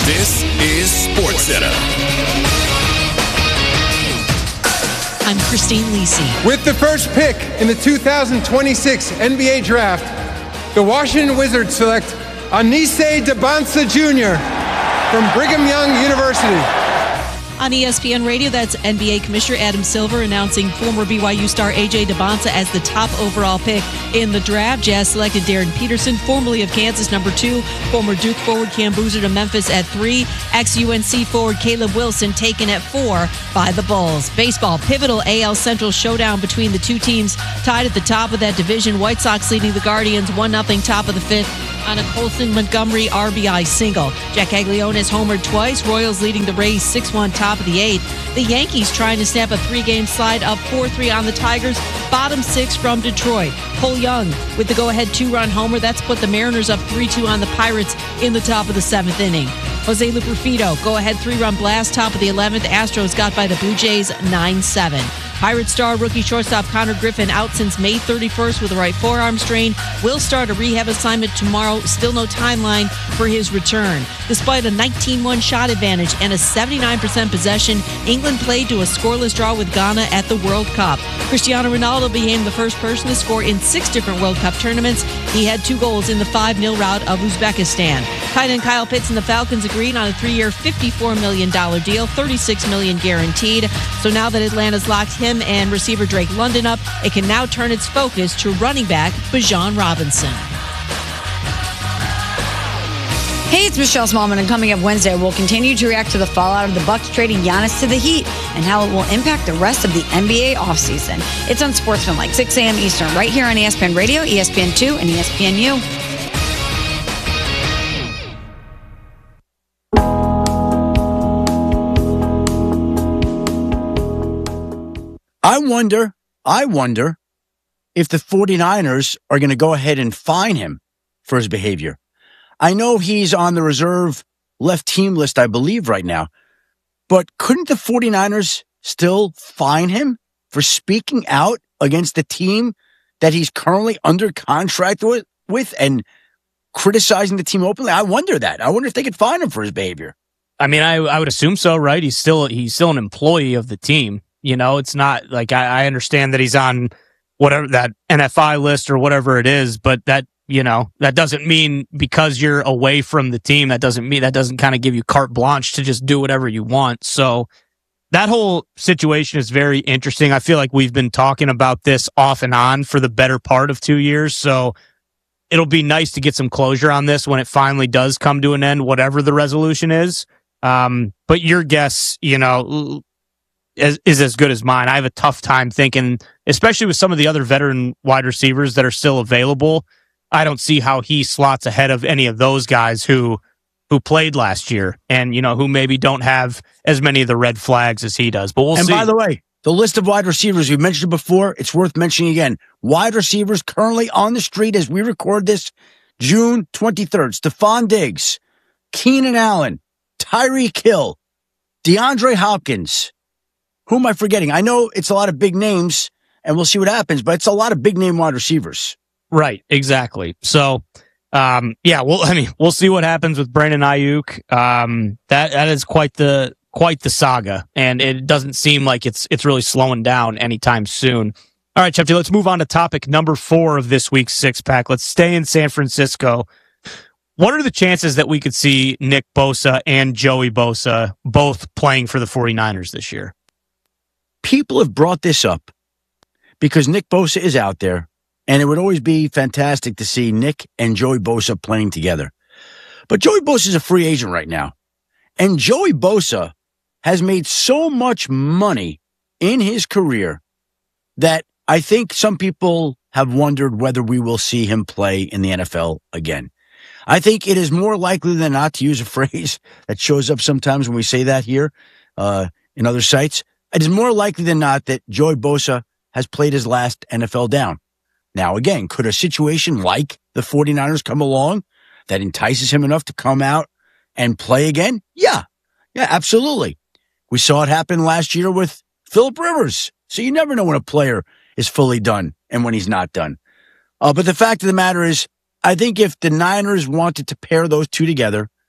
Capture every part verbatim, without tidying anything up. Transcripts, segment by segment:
This is SportsCenter. I'm Christine Lisi. With the first pick in the two thousand twenty-six N B A Draft, the Washington Wizards select Anise Debonsa Junior from Brigham Young University. On E S P N Radio, that's N B A Commissioner Adam Silver announcing former B Y U star A J Debonsa as the top overall pick in the draft. Jazz selected Darren Peterson, formerly of Kansas, number two. Former Duke forward Cam Boozer to Memphis at three. Ex-U N C forward Caleb Wilson taken at four by the Bulls. Baseball, pivotal A L Central showdown between the two teams tied at the top of that division. White Sox leading the Guardians one nothing top of the fifth on a Colson Montgomery R B I single. Jack Aglionis homered twice. Royals leading the Rays six one top of the eighth. The Yankees trying to snap a three-game slide up four three on the Tigers. Bottom six from Detroit. Cole Young with the go-ahead two-run homer. That's put the Mariners up three two on the Pirates in the top of the seventh inning. Jose Luperfido, go-ahead three-run blast top of the eleventh. Astros got by the Blue Jays nine seven. Pirate star rookie shortstop Connor Griffin out since May thirty-first with a right forearm strain. Will start a rehab assignment tomorrow. Still no timeline for his return. Despite a nineteen one shot advantage and a seventy-nine percent possession, England played to a scoreless draw with Ghana at the World Cup. Cristiano Ronaldo became the first person to score in six different World Cup tournaments. He had two goals in the five nil rout of Uzbekistan. Tight end Kyle Pitts and the Falcons agreed on a three-year, fifty-four million dollars deal, thirty-six million dollars guaranteed. So now that Atlanta's locked him and receiver Drake London up, it can now turn its focus to running back Bijan Robinson. Hey, it's Michelle Smallman, and coming up Wednesday, we'll continue to react to the fallout of the Bucks trading Giannis to the Heat and how it will impact the rest of the N B A offseason. It's on Sportsman, six a.m. Eastern, right here on E S P N Radio, E S P N two, and E S P N U. I wonder, I wonder if the 49ers are going to go ahead and fine him for his behavior. I know he's on the reserve left team list, I believe, right now. But couldn't the 49ers still fine him for speaking out against the team that he's currently under contract with, with and criticizing the team openly? I wonder that. I wonder if they could fine him for his behavior. I mean, I, I would assume so, right? He's still he's still an employee of the team. You know, it's not like I, I understand that he's on whatever that N F I list or whatever it is, but that, you know, that doesn't mean because you're away from the team, that doesn't mean that doesn't kind of give you carte blanche to just do whatever you want. So that whole situation is very interesting. I feel like we've been talking about this off and on for the better part of two years. So it'll be nice to get some closure on this when it finally does come to an end, whatever the resolution is. Um, but your guess, you know, Is, is as good as mine. I have a tough time thinking, especially with some of the other veteran wide receivers that are still available. I don't see how he slots ahead of any of those guys who who played last year and, you know, who maybe don't have as many of the red flags as he does. But we'll and see. And by the way, the list of wide receivers, we've mentioned before, it's worth mentioning again. Wide receivers currently on the street as we record this, June twenty-third. Stephon Diggs, Keenan Allen, Tyreek Hill, DeAndre Hopkins. Who am I forgetting? I know it's a lot of big names, and we'll see what happens, but it's a lot of big name wide receivers. Right, exactly. So, um, yeah, well, I mean, we'll see what happens with Brandon Ayuk. Um, that that is quite the quite the saga, and it doesn't seem like it's it's really slowing down anytime soon. All right, Shefty, let's move on to topic number four of this week's six pack. Let's stay in San Francisco. What are the chances that we could see Nick Bosa and Joey Bosa both playing for the 49ers this year? People have brought this up because Nick Bosa is out there, and it would always be fantastic to see Nick and Joey Bosa playing together. But Joey Bosa is a free agent right now, and Joey Bosa has made so much money in his career that I think some people have wondered whether we will see him play in the N F L again. I think it is more likely than not, to use a phrase that shows up sometimes when we say that here uh, in other sites, it is more likely than not that Joey Bosa has played his last N F L down. Now, again, could a situation like the 49ers come along that entices him enough to come out and play again? Yeah. Yeah, absolutely. We saw it happen last year with Phillip Rivers. So you never know when a player is fully done and when he's not done. Uh, but the fact of the matter is, I think if the Niners wanted to pair those two together,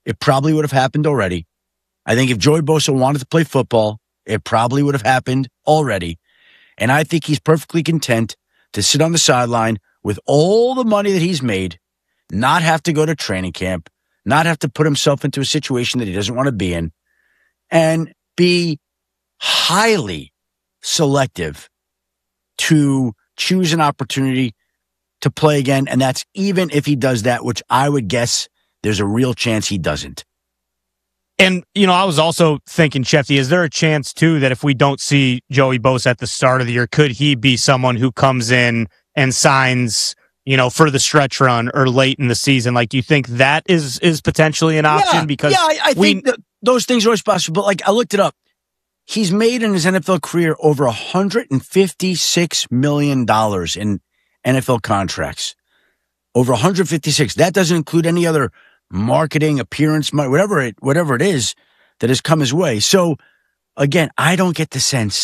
it probably would have happened already. I think if Joey Bosa wanted to play football, it probably would have happened already. And I think he's perfectly content to sit on the sideline with all the money that he's made, not have to go to training camp, not have to put himself into a situation that he doesn't want to be in, and be highly selective to choose an opportunity to play again. And that's even if he does that, which I would guess there's a real chance he doesn't. And, you know, I was also thinking, Shefty, is there a chance, too, that if we don't see Joey Bosa at the start of the year, could he be someone who comes in and signs, you know, for the stretch run or late in the season? Like, do you think that is is potentially an option? Yeah, because yeah, I, I we, think that those things are always possible. But, like, I looked it up. He's made in his N F L career over one hundred fifty-six million dollars in N F L contracts. Over one hundred fifty-six. That doesn't include any other marketing, appearance, whatever it, whatever it is that has come his way. So, again, I don't get the sense